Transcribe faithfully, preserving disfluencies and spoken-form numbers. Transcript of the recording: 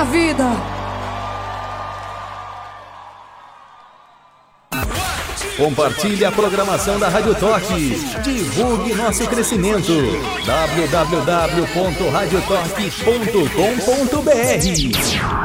minha vida. Compartilhe a programação da Rádio Toque. Divulgue nosso crescimento. w w w ponto radio toque ponto com ponto b r